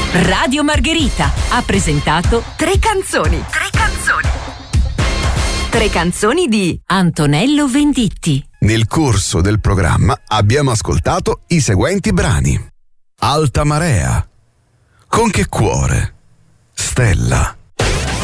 Radio Margherita ha presentato Tre canzoni. Tre canzoni di Antonello Venditti. Nel corso del programma abbiamo ascoltato i seguenti brani: Alta Marea, Con che cuore, Stella,